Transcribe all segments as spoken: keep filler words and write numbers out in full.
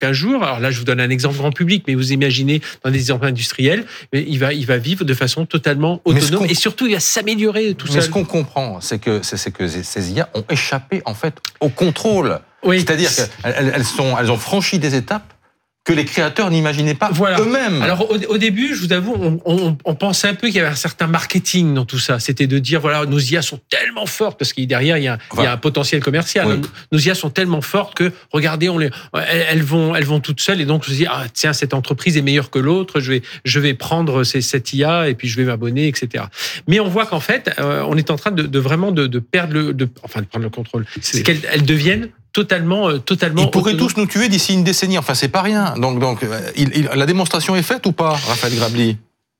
qu'un jour, alors là je vous donne un exemple grand public, mais vous imaginez dans des exemples industriels, il va, il va vivre de façon totalement autonome et surtout il va s'améliorer tout seul. Mais ce qu'on comprend, c'est que, c'est, c'est que ces I A ont échappé en fait au contrôle. Oui. C'est-à-dire qu'elles elles sont, elles ont franchi des étapes que les créateurs n'imaginaient pas voilà. eux-mêmes. Alors au, au début, je vous avoue, on, on, on pensait un peu qu'il y avait un certain marketing dans tout ça. C'était de dire, voilà, nos I A sont tellement fortes, parce que derrière, il y a, enfin, il y a un potentiel commercial. Oui. Nos I A sont tellement fortes que, regardez, on les, elles, elles, vont, elles vont toutes seules, et donc je me dis, ah, tiens, cette entreprise est meilleure que l'autre, je vais, je vais prendre ces, cette I A, et puis je vais m'abonner, et cetera. Mais on voit qu'en fait, euh, on est en train de, de vraiment de, de perdre le, de, enfin, de prendre le contrôle. C'est, c'est qu'elles elles deviennent totalement, euh, totalement. Ils pourraient autonome. Tous nous tuer d'ici une décennie. Enfin, c'est pas rien. Donc, donc, il, il, la démonstration est faite ou pas, Raphaël Grabli ?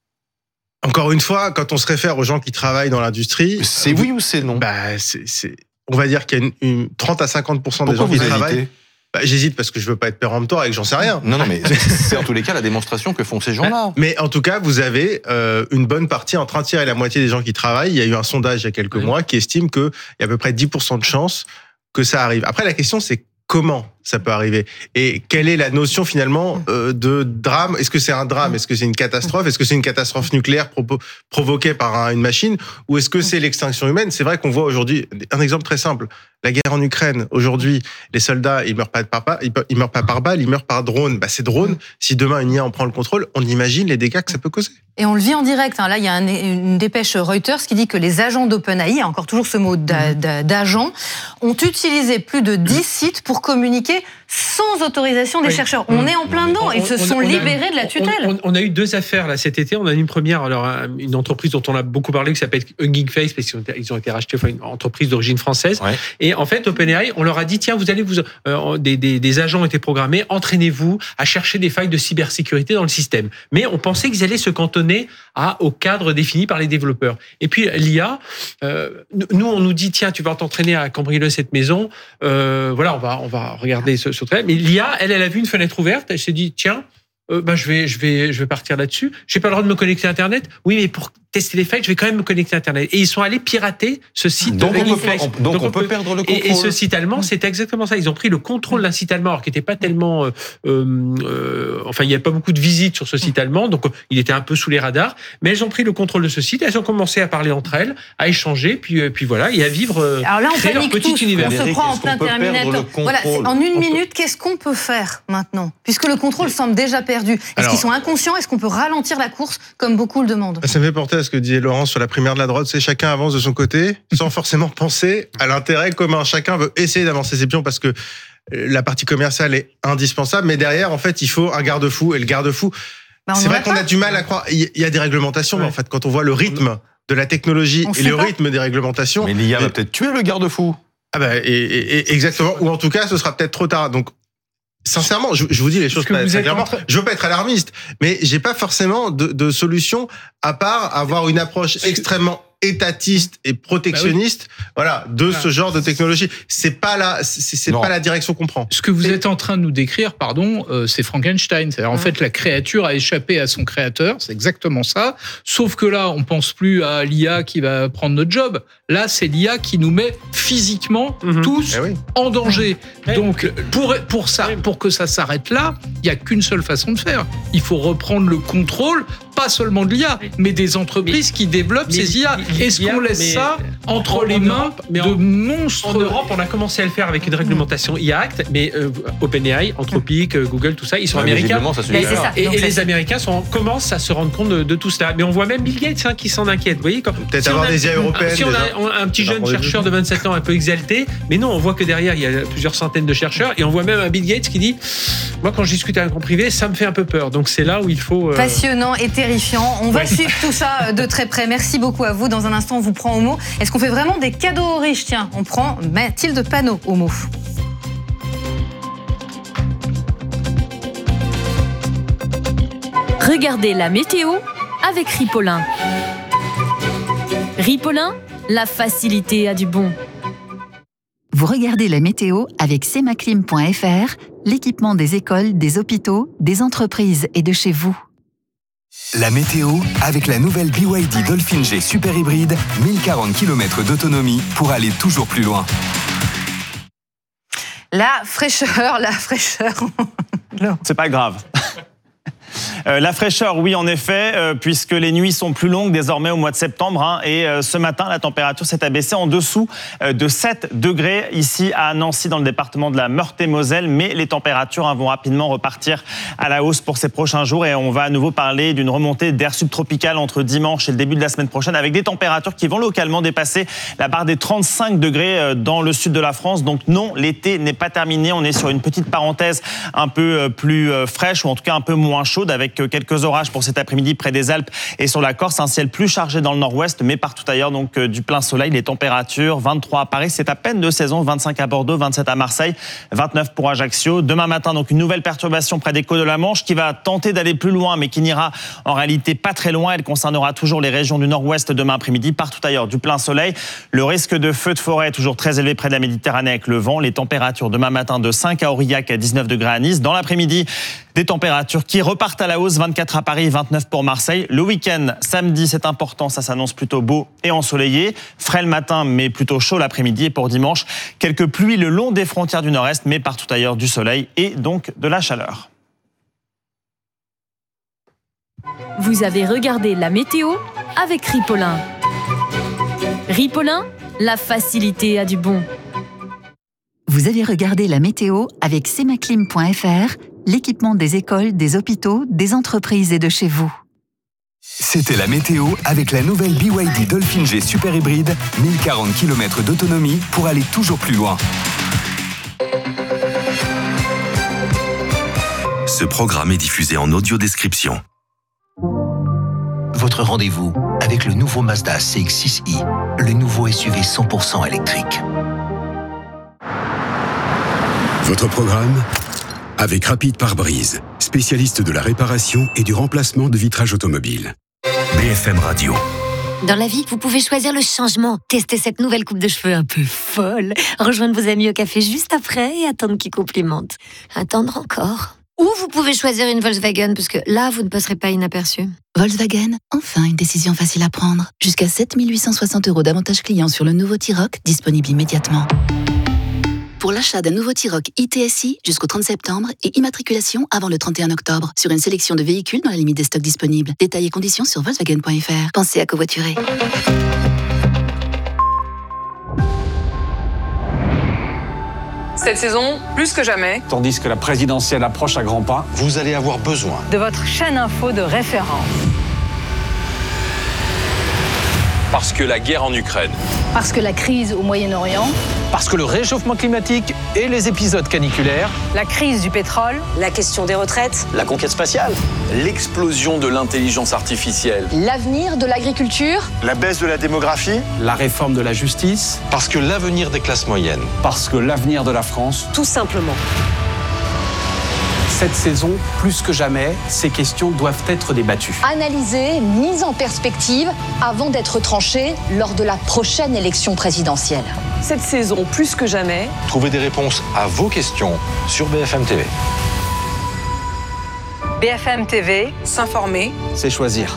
Encore une fois, quand on se réfère aux gens qui travaillent dans l'industrie, c'est oui ou c'est non ? Bah, c'est, c'est, on va dire qu'il y a une, une trente à cinquante pour cent des gens qui travaillent. Bah, j'hésite parce que je veux pas être péremptoire et que j'en sais rien. Non, non, mais c'est en tous les cas la démonstration que font ces gens-là. Mais en tout cas, vous avez euh, une bonne partie, entre un tiers et la moitié des gens qui travaillent. Il y a eu un sondage il y a quelques oui. mois qui estime qu'il y a à peu près dix pour cent de chances que ça arrive. Après, la question, c'est comment ça peut arriver ? Et quelle est la notion finalement euh, de drame ? Est-ce que c'est un drame ? Est-ce que c'est une catastrophe ? Est-ce que c'est une catastrophe nucléaire pro- provoquée par un, une machine ? Ou est-ce que c'est l'extinction humaine ? C'est vrai qu'on voit aujourd'hui, un exemple très simple, la guerre en Ukraine. Aujourd'hui, les soldats, ils meurent pas par balle, ils meurent pas par balle, ils meurent par drone. Bah, ces drones, si demain une I A en prend le contrôle, on imagine les dégâts que ça peut causer. Et on le vit en direct. Hein. Là, il y a un, une dépêche Reuters qui dit que les agents d'OpenAI, encore toujours ce mot d'a, d'a, d'agent, ont utilisé plus de dix sites pour communiquer sans autorisation des oui. chercheurs. On est en plein dedans. Ils se sont on libérés a, de la tutelle. On, on, on a eu deux affaires là cet été. On a eu une première, alors une entreprise dont on a beaucoup parlé qui s'appelle Hugging Face parce qu'ils ont, ils ont été rachetés, enfin une entreprise d'origine française. Ouais. Et en fait, OpenAI, on leur a dit tiens, vous allez vous euh, des, des, des agents ont été programmés, entraînez-vous à chercher des failles de cybersécurité dans le système. Mais on pensait qu'ils allaient se cantonner à au cadre défini par les développeurs. Et puis l'I A, euh, nous on nous dit tiens, tu vas t'entraîner à cambrioler cette maison. Euh, voilà, on va on va regarder ce, ce trait. Mais l'I A, elle, elle a vu une fenêtre ouverte. Elle s'est dit tiens. Euh, ben je vais, je vais, je vais partir là-dessus. J'ai pas le droit de me connecter à Internet. Oui, mais pour tester les failles, je vais quand même me connecter à Internet. Et ils sont allés pirater ce site. Donc, de on, peut, on, donc, donc on, on peut perdre le contrôle. Et, et ce site allemand, c'était exactement ça. Ils ont pris le contrôle d'un site allemand, alors qui n'était pas tellement. Euh, euh, enfin, il n'y avait pas beaucoup de visites sur ce site allemand, donc il était un peu sous les radars. Mais elles ont pris le contrôle de ce site. Elles ont commencé à parler entre elles, à échanger, puis, puis voilà, et à vivre. Alors là, on créer leur petit tous, univers. On se croit en plein Terminator. Voilà, en une minute, qu'est-ce qu'on peut faire maintenant, puisque le contrôle semble déjà perdu. Est-ce alors, qu'ils sont inconscients ? Est-ce qu'on peut ralentir la course comme beaucoup le demandent ? Ça me fait porter à ce que disait Laurent sur la primaire de la droite, c'est chacun avance de son côté sans forcément penser à l'intérêt commun. Chacun veut essayer d'avancer ses pions parce que la partie commerciale est indispensable, mais derrière, en fait, il faut un garde-fou. Et le garde-fou, bah c'est vrai qu'on a du mal à croire. Il y a des réglementations, ouais. mais en fait, quand on voit le rythme de la technologie on et le pas. rythme des réglementations... Mais l'I A va peut-être tuer le garde-fou. Ah bah, et, et, et exactement. Ou en tout cas, ce sera peut-être trop tard. Donc, sincèrement, je, je vous dis les choses très, très clairement. Train... Je veux pas être alarmiste, mais j'ai pas forcément de, de solution à part avoir une approche extrêmement étatiste et protectionniste, bah oui. voilà, de ah. ce genre de technologie. C'est pas la, c'est, c'est pas la direction qu'on prend. Ce que vous et... êtes en train de nous décrire, pardon, euh, c'est Frankenstein. C'est-à-dire, ah. en fait, la créature a échappé à son créateur. C'est exactement ça. Sauf que là, on pense plus à l'I A qui va prendre notre job. Là, c'est l'I A qui nous met physiquement mm-hmm. tous eh oui. en danger. Eh Donc, pour, pour ça, pour que ça s'arrête là, il y a qu'une seule façon de faire. Il faut reprendre le contrôle, pas seulement de l'I A, mais des entreprises mais, qui développent mais, ces I A. Est-ce qu'on laisse mais, ça entre les mains Europe, mais de en, monstres ? En Europe, on a commencé à le faire avec une réglementation I A Act, mais euh, OpenAI, Anthropic, Google, tout ça, ils sont ouais, américains. Ça, et, ça. et, et les Américains sont, commencent à se rendre compte de, de tout cela. Mais on voit même Bill Gates hein, qui s'en inquiète. Vous voyez, quand, peut-être si avoir a, des I A européennes. Si on a, on a un petit jeune chercheur de vingt-sept ans un peu exalté, mais non, on voit que derrière, il y a plusieurs centaines de chercheurs, et on voit même un Bill Gates qui dit moi, quand je discute avec un privé, ça me fait un peu peur. Donc c'est là où il faut. Euh... Passionnant et terrifiant. On va suivre tout ça de très près. Merci beaucoup à vous. Dans un instant, on vous prend au mot. Est-ce qu'on fait vraiment des cadeaux aux riches ? Tiens, on prend Mathilde Panot au mot. Regardez la météo avec Ripolin. Ripolin, la facilité a du bon. Vous regardez la météo avec semaclim point f r, l'équipement des écoles, des hôpitaux, des entreprises et de chez vous. La météo avec la nouvelle B Y D Dolphin G Super Hybride, mille quarante kilomètres d'autonomie pour aller toujours plus loin. La fraîcheur, la fraîcheur. C'est pas grave. Euh, la fraîcheur, oui, en effet, euh, puisque les nuits sont plus longues désormais au mois de septembre. Hein, et euh, ce matin, la température s'est abaissée en dessous euh, de sept degrés ici à Nancy, dans le département de la Meurthe-et-Moselle. Mais les températures hein, vont rapidement repartir à la hausse pour ces prochains jours. Et on va à nouveau parler d'une remontée d'air subtropical entre dimanche et le début de la semaine prochaine, avec des températures qui vont localement dépasser la barre des trente-cinq degrés dans le sud de la France. Donc non, l'été n'est pas terminé. On est sur une petite parenthèse un peu plus fraîche, ou en tout cas un peu moins chaude, avec quelques orages pour cet après-midi près des Alpes et sur la Corse. Un ciel plus chargé dans le nord-ouest, mais partout ailleurs, donc du plein soleil. Les températures, vingt-trois à Paris, c'est à peine de saison, vingt-cinq à Bordeaux, vingt-sept à Marseille, vingt-neuf pour Ajaccio. Demain matin, donc une nouvelle perturbation près des côtes de la Manche qui va tenter d'aller plus loin, mais qui n'ira en réalité pas très loin. Elle concernera toujours les régions du nord-ouest demain après-midi, partout ailleurs du plein soleil. Le risque de feu de forêt est toujours très élevé près de la Méditerranée avec le vent. Les températures demain matin de cinq à Aurillac, à dix-neuf degrés à Nice. Dans l'après-midi, des températures qui repartent à la hausse, vingt-quatre à Paris, vingt-neuf pour Marseille. Le week-end, samedi, c'est important, ça s'annonce plutôt beau et ensoleillé. Frais le matin, mais plutôt chaud l'après-midi. Et pour dimanche, quelques pluies le long des frontières du nord-est, mais partout ailleurs du soleil et donc de la chaleur. Vous avez regardé la météo avec Ripollin. Ripollin, la facilité a du bon. Vous avez regardé la météo avec semaclim point f r, l'équipement des écoles, des hôpitaux, des entreprises et de chez vous. C'était la météo avec la nouvelle B Y D Dolphin G Super Hybride, mille quarante kilomètres d'autonomie pour aller toujours plus loin. Ce programme est diffusé en audio-description. Votre rendez-vous avec le nouveau Mazda C X six i, le nouveau S U V cent pour cent électrique. Votre programme avec Rapide Pare-Brise, spécialiste de la réparation et du remplacement de vitrage automobile. B F M Radio. Dans la vie, vous pouvez choisir le changement. Tester cette nouvelle coupe de cheveux un peu folle. Rejoindre vos amis au café juste après et attendre qu'ils complimentent. Attendre encore. Ou vous pouvez choisir une Volkswagen, parce que là, vous ne passerez pas inaperçu. Volkswagen, enfin une décision facile à prendre. Jusqu'à sept mille huit cent soixante euros d'avantages clients sur le nouveau T-Roc, disponible immédiatement. Pour l'achat d'un nouveau T-Roc I T S I jusqu'au trente septembre et immatriculation avant le trente et un octobre sur une sélection de véhicules dans la limite des stocks disponibles. Détails et conditions sur Volkswagen point f r. Pensez à covoiturer. Cette saison, plus que jamais, tandis que la présidentielle approche à grands pas, vous allez avoir besoin de votre chaîne info de référence. Parce que la guerre en Ukraine. Parce que la crise au Moyen-Orient. Parce que le réchauffement climatique et les épisodes caniculaires. La crise du pétrole. La question des retraites. La conquête spatiale. L'explosion de l'intelligence artificielle. L'avenir de l'agriculture. La baisse de la démographie. La réforme de la justice. Parce que l'avenir des classes moyennes. Parce que l'avenir de la France. Tout simplement. Cette saison, plus que jamais, ces questions doivent être débattues. Analysées, mises en perspective, avant d'être tranchées lors de la prochaine élection présidentielle. Cette saison, plus que jamais, trouvez des réponses à vos questions sur B F M T V. B F M T V, s'informer, c'est choisir.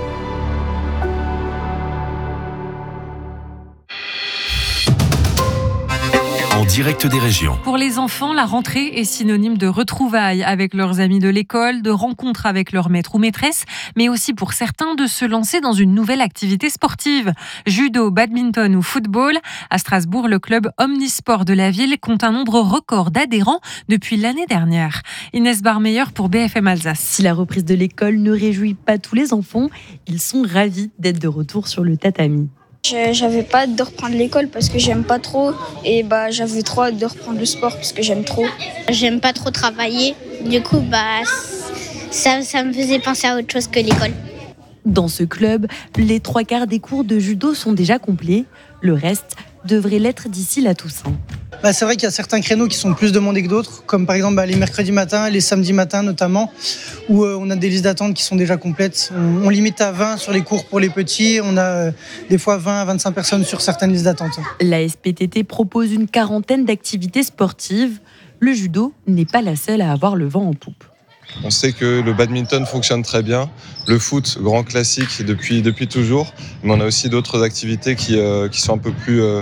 En direct des régions. Pour les enfants, la rentrée est synonyme de retrouvailles avec leurs amis de l'école, de rencontres avec leur maître ou maîtresse, mais aussi pour certains de se lancer dans une nouvelle activité sportive. Judo, badminton ou football. À Strasbourg, le club Omnisport de la ville compte un nombre record d'adhérents depuis l'année dernière. Inès Barmeyer pour B F M Alsace. Si la reprise de l'école ne réjouit pas tous les enfants, ils sont ravis d'être de retour sur le tatami. J'avais pas hâte de reprendre l'école parce que j'aime pas trop et bah j'avais trop hâte de reprendre le sport parce que j'aime trop. J'aime pas trop travailler, du coup bah ça, ça me faisait penser à autre chose que l'école. Dans ce club, les trois quarts des cours de judo sont déjà complets, le reste devrait l'être d'ici la Toussaint. Bah, c'est vrai qu'il y a certains créneaux qui sont plus demandés que d'autres, comme par exemple bah, les mercredis matins, les samedis matins notamment, où euh, on a des listes d'attente qui sont déjà complètes. On, on limite à vingt sur les cours pour les petits, on a euh, des fois vingt à vingt-cinq personnes sur certaines listes d'attente. La S P T T propose une quarantaine d'activités sportives. Le judo n'est pas la seule à avoir le vent en poupe. On sait que le badminton fonctionne très bien, le foot, grand classique depuis, depuis toujours, mais on a aussi d'autres activités qui, euh, qui sont un peu plus euh,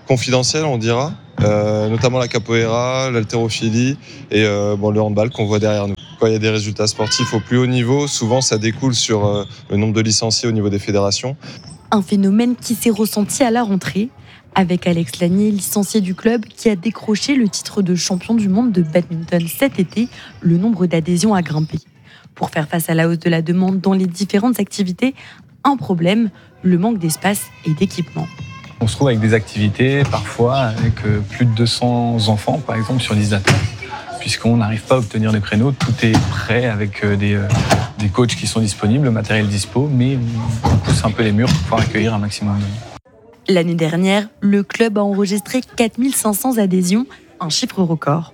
confidentielles, on dira, euh, notamment la capoeira, l'haltérophilie et euh, bon, le handball qu'on voit derrière nous. Quand il y a des résultats sportifs au plus haut niveau, souvent ça découle sur euh, le nombre de licenciés au niveau des fédérations. Un phénomène qui s'est ressenti à la rentrée, avec Alex Lanier, licencié du club, qui a décroché le titre de champion du monde de badminton cet été. Le nombre d'adhésions a grimpé. Pour faire face à la hausse de la demande dans les différentes activités, un problème, le manque d'espace et d'équipement. On se trouve avec des activités, parfois avec plus de deux cents enfants, par exemple, sur liste d'attente, puisqu'on n'arrive pas à obtenir des créneaux. Tout est prêt avec des, des coachs qui sont disponibles, le matériel dispo, mais on pousse un peu les murs pour pouvoir accueillir un maximum de monde. L'année dernière, le club a enregistré quatre mille cinq cents adhésions, un chiffre record.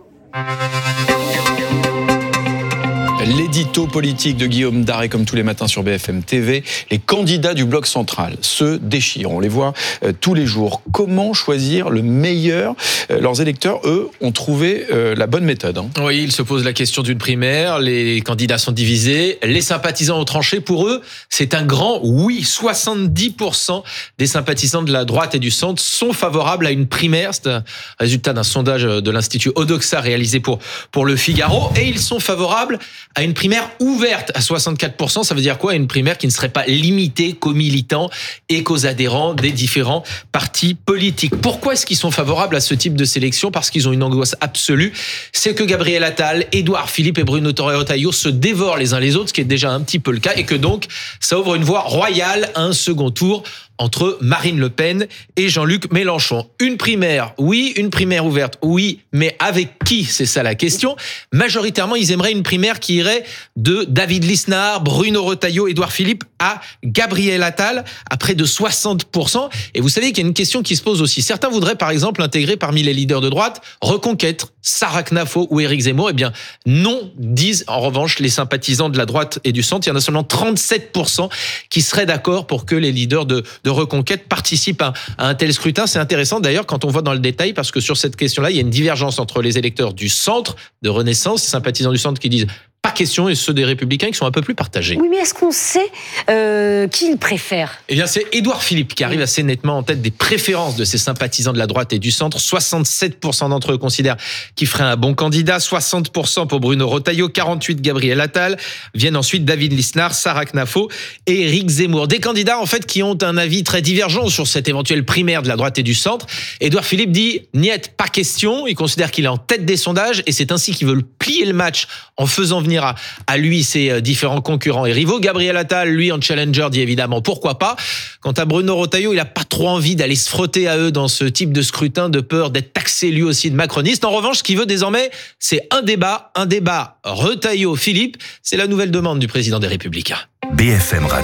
L'édito politique de Guillaume Daré, comme tous les matins sur B F M T V. Les candidats du bloc central se déchirent. On les voit euh, tous les jours. Comment choisir le meilleur ? euh, Leurs électeurs, eux, ont trouvé euh, la bonne méthode. Hein. Oui, ils se posent la question d'une primaire. Les candidats sont divisés. Les sympathisants ont tranché. Pour eux, c'est un grand oui. soixante-dix pour cent des sympathisants de la droite et du centre sont favorables à une primaire. C'est un résultat d'un sondage de l'Institut Odoxa réalisé pour, pour Le Figaro. Et ils sont favorables à une primaire ouverte à soixante-quatre pour cent. Ça veut dire quoi ? Une primaire qui ne serait pas limitée qu'aux militants et qu'aux adhérents des différents partis politiques. Pourquoi est-ce qu'ils sont favorables à ce type de sélection ? Parce qu'ils ont une angoisse absolue. C'est que Gabriel Attal, Édouard Philippe et Bruno Retailleau se dévorent les uns les autres, ce qui est déjà un petit peu le cas, et que donc ça ouvre une voie royale à un second tour entre Marine Le Pen et Jean-Luc Mélenchon. Une primaire, oui, une primaire ouverte, oui, mais avec qui ? C'est ça la question. Majoritairement, ils aimeraient une primaire qui irait de David Lisnard, Bruno Retailleau, Édouard Philippe à Gabriel Attal, à près de soixante pour cent. Et vous savez qu'il y a une question qui se pose aussi. Certains voudraient, par exemple, intégrer parmi les leaders de droite Reconquête, Sarah Knafo ou Éric Zemmour. Eh bien, non, disent en revanche les sympathisants de la droite et du centre. Il y en a seulement trente-sept pour cent qui seraient d'accord pour que les leaders de de Reconquête participent à, à un tel scrutin. C'est intéressant d'ailleurs quand on voit dans le détail, parce que sur cette question-là, il y a une divergence entre les électeurs du centre, de Renaissance, sympathisants du centre qui disent pas question, et ceux des Républicains qui sont un peu plus partagés. Oui, mais est-ce qu'on sait euh, qui ils préfèrent ? Eh bien, c'est Édouard Philippe qui arrive assez nettement en tête des préférences de ces sympathisants de la droite et du centre. soixante-sept pour cent d'entre eux considèrent qu'il ferait un bon candidat, soixante pour cent pour Bruno Retailleau, quarante-huit pour cent Gabriel Attal. Viennent ensuite David Lisnard, Sarah Knafo et Éric Zemmour. Des candidats, en fait, qui ont un avis très divergent sur cette éventuelle primaire de la droite et du centre. Édouard Philippe dit, niet, pas question. Il considère qu'il est en tête des sondages et c'est ainsi qu'il veut plier le match en faisant venir à, à lui ses différents concurrents et rivaux. Gabriel Attal, lui, en challenger, dit évidemment pourquoi pas. Quant à Bruno Retailleau, il n'a pas trop envie d'aller se frotter à eux dans ce type de scrutin, de peur d'être taxé lui aussi de macroniste. En revanche, ce qu'il veut désormais, c'est un débat, un débat Retailleau-Philippe. C'est la nouvelle demande du président des Républicains. B F M Radio.